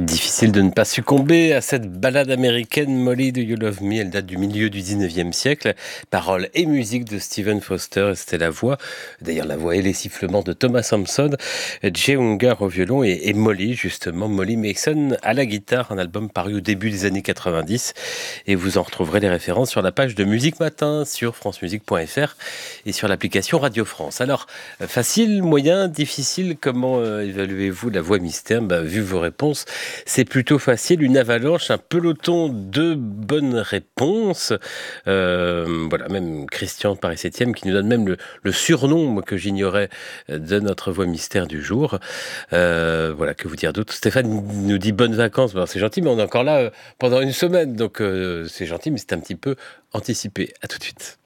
Difficile de ne pas succomber à cette ballade américaine Molly Do You Love Me. Elle date du milieu du 19e siècle. Paroles et musique de Stephen Foster. C'était la voix, d'ailleurs la voix et les sifflements de Thomas Sampson, Jay Ungar au violon et Molly, justement, Molly Mason à la guitare. Un album paru au début des années 90. Et vous en retrouverez les références sur la page de Musique Matin sur francemusique.fr et sur l'application Radio France. Alors, facile, moyen, difficile, comment évaluez-vous la voix mystère? Vu vos réponses, c'est plutôt facile, une avalanche, un peloton de bonnes réponses. Voilà, même Christian Paris 7e qui nous donne même le surnom, moi, que j'ignorais, de notre voix mystère du jour. Voilà, que vous dire d'autre? Stéphane nous dit bonnes vacances. Alors, c'est gentil, mais on est encore là pendant une semaine, donc c'est gentil, mais c'est un petit peu anticipé. À tout de suite.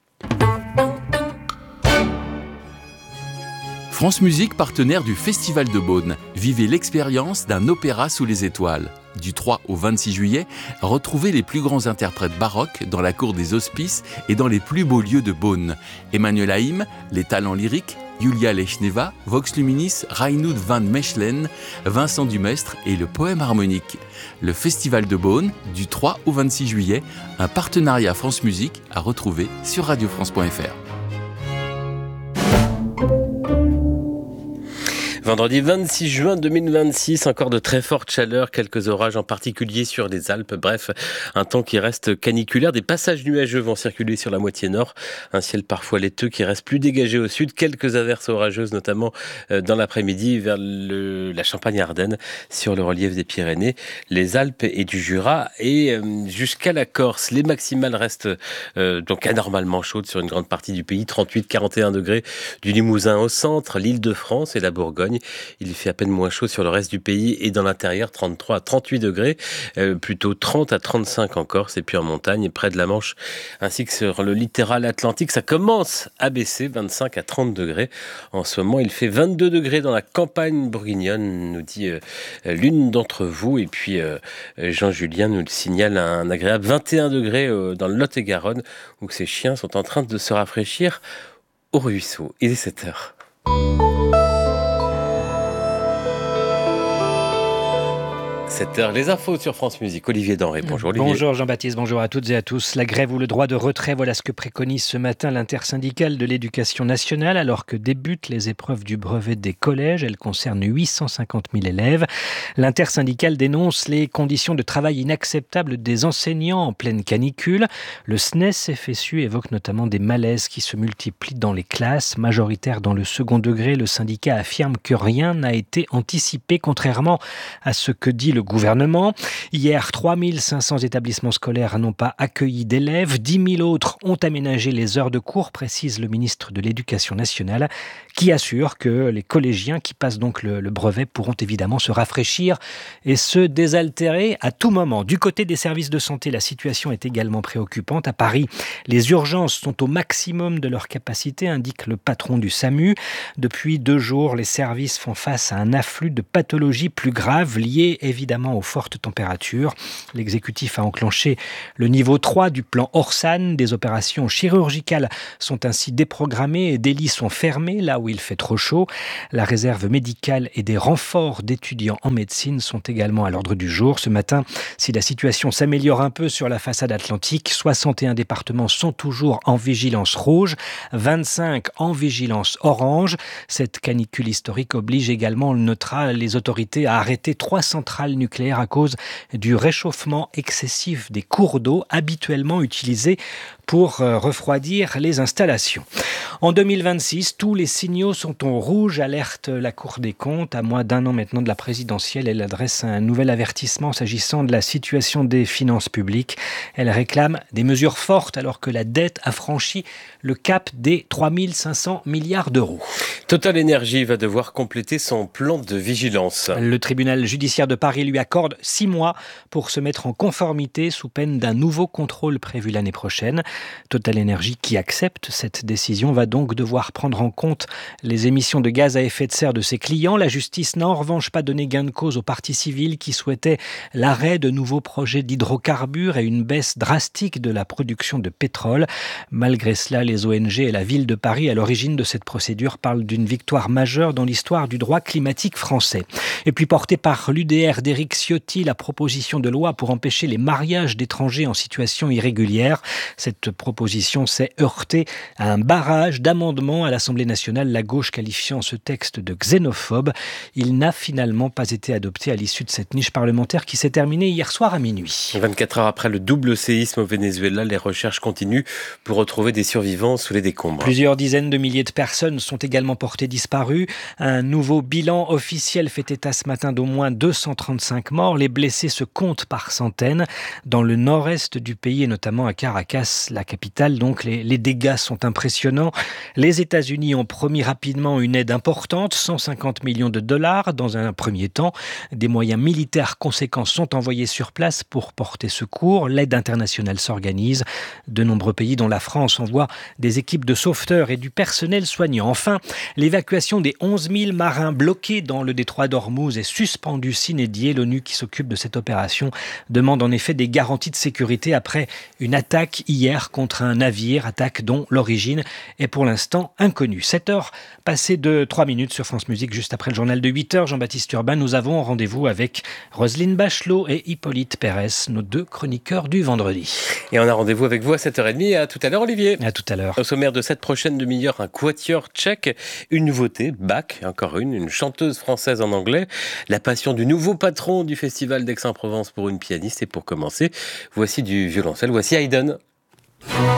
France Musique, partenaire du Festival de Beaune. Vivez l'expérience d'un opéra sous les étoiles. Du 3 au 26 juillet, retrouvez les plus grands interprètes baroques dans la cour des Hospices et dans les plus beaux lieux de Beaune. Emmanuel Haïm, les talents lyriques, Julia Lechneva, Vox Luminis, Reinoud van Mechelen, Vincent Dumestre et le poème harmonique. Le Festival de Beaune, du 3 au 26 juillet, un partenariat France Musique à retrouver sur radiofrance.fr. Vendredi 26 juin 2026, encore de très fortes chaleurs, quelques orages en particulier sur les Alpes. Bref, un temps qui reste caniculaire. Des passages nuageux vont circuler sur la moitié nord. Un ciel parfois laiteux qui reste plus dégagé au sud. Quelques averses orageuses, notamment dans l'après-midi vers la Champagne-Ardenne, sur le relief des Pyrénées, les Alpes et du Jura et jusqu'à la Corse. Les maximales restent donc anormalement chaudes sur une grande partie du pays. 38-41 degrés du Limousin au centre, l'Île-de-France et la Bourgogne. Il fait à peine moins chaud sur le reste du pays et dans l'intérieur, 33 à 38 degrés, plutôt 30 à 35 en Corse et puis en montagne, près de la Manche, ainsi que sur le littoral atlantique. Ça commence à baisser, 25 à 30 degrés. En ce moment, il fait 22 degrés dans la campagne bourguignonne, nous dit l'une d'entre vous. Et puis Jean-Julien nous le signale, un agréable 21 degrés dans le Lot-et-Garonne, où ces chiens sont en train de se rafraîchir au ruisseau. Il est 7 heures. Les infos sur France Musique. Olivier Denré, bonjour Olivier. Bonjour Jean-Baptiste, bonjour à toutes et à tous. La grève ou le droit de retrait, voilà ce que préconise ce matin l'intersyndicale de l'éducation nationale alors que débutent les épreuves du brevet des collèges. Elles concernent 850 000 élèves. L'intersyndicale dénonce les conditions de travail inacceptables des enseignants en pleine canicule. Le SNES-FSU évoque notamment des malaises qui se multiplient dans les classes. Majoritaire dans le second degré, le syndicat affirme que rien n'a été anticipé, contrairement à ce que dit le gouvernement. Hier, 3500 établissements scolaires n'ont pas accueilli d'élèves. 10 000 autres ont aménagé les heures de cours, précise le ministre de l'Éducation nationale, qui assure que les collégiens qui passent donc le brevet pourront évidemment se rafraîchir et se désaltérer à tout moment. Du côté des services de santé, la situation est également préoccupante. À Paris, les urgences sont au maximum de leur capacité, indique le patron du SAMU. Depuis 2 jours, les services font face à un afflux de pathologies plus graves liées évidemment aux fortes températures. L'exécutif a enclenché le niveau 3 du plan Orsan. Des opérations chirurgicales sont ainsi déprogrammées et des lits sont fermés là où il fait trop chaud. La réserve médicale et des renforts d'étudiants en médecine sont également à l'ordre du jour. Ce matin, si la situation s'améliore un peu sur la façade atlantique, 61 départements sont toujours en vigilance rouge, 25 en vigilance orange. Cette canicule historique oblige également, on le notera, les autorités à arrêter 3 centrales nucléaire à cause du réchauffement excessif des cours d'eau habituellement utilisés pour refroidir les installations. En 2026, tous les signaux sont au rouge, alerte la Cour des comptes. À moins d'1 an maintenant de la présidentielle, elle adresse un nouvel avertissement s'agissant de la situation des finances publiques. Elle réclame des mesures fortes alors que la dette a franchi le cap des 3 500 milliards d'euros. Total Énergie va devoir compléter son plan de vigilance. Le tribunal judiciaire de Paris lui accorde 6 mois pour se mettre en conformité sous peine d'un nouveau contrôle prévu l'année prochaine. Total Energy, qui accepte cette décision, va donc devoir prendre en compte les émissions de gaz à effet de serre de ses clients. La justice n'a en revanche pas donné gain de cause aux parties civiles qui souhaitaient l'arrêt de nouveaux projets d'hydrocarbures et une baisse drastique de la production de pétrole. Malgré cela, les ONG et la ville de Paris, à l'origine de cette procédure, parlent d'une victoire majeure dans l'histoire du droit climatique français. Et puis portée par l'UDR d'Éric Ciotti, la proposition de loi pour empêcher les mariages d'étrangers en situation irrégulière. Cette proposition s'est heurtée à un barrage d'amendements à l'Assemblée nationale, la gauche qualifiant ce texte de xénophobe. Il n'a finalement pas été adopté à l'issue de cette niche parlementaire qui s'est terminée hier soir à minuit. 24 heures après le double séisme au Venezuela, les recherches continuent pour retrouver des survivants sous les décombres. Plusieurs dizaines de milliers de personnes sont également portées disparues. Un nouveau bilan officiel fait état ce matin d'au moins 235 morts. Les blessés se comptent par centaines. Dans le nord-est du pays et notamment à Caracas, la capitale, donc les dégâts sont impressionnants. Les États-Unis ont promis rapidement une aide importante, 150 millions de dollars dans un premier temps. Des moyens militaires conséquents sont envoyés sur place pour porter secours. L'aide internationale s'organise. De nombreux pays, dont la France, envoient des équipes de sauveteurs et du personnel soignant. Enfin, l'évacuation des 11 000 marins bloqués dans le détroit d'Ormuz est suspendue sine die. L'ONU qui s'occupe de cette opération demande en effet des garanties de sécurité après une attaque hier contre un navire, attaque dont l'origine est pour l'instant inconnue. 7h passées de 3 minutes sur France Musique, juste après le journal de 8h. Jean-Baptiste Urbain, nous avons rendez-vous avec Roselyne Bachelot et Hippolyte Pérez, nos deux chroniqueurs du vendredi. Et on a rendez-vous avec vous à 7h30. À tout à l'heure, Olivier. À tout à l'heure. Au sommaire de cette prochaine demi-heure, un quatuor tchèque, une nouveauté, Bach, encore une chanteuse française en anglais, la passion du nouveau patron du festival d'Aix-en-Provence pour une pianiste. Et pour commencer, voici du violoncelle, voici Haydn.